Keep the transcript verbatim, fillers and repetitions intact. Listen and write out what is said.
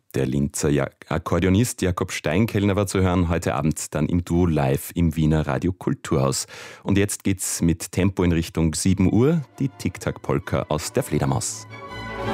Der Linzer ja- Akkordeonist Jakob Steinkellner war zu hören, heute Abend dann im Duo live im Wiener Radio Kulturhaus. Und jetzt geht's mit Tempo in Richtung sieben Uhr, die Tic-Tac-Polka aus der Fledermaus.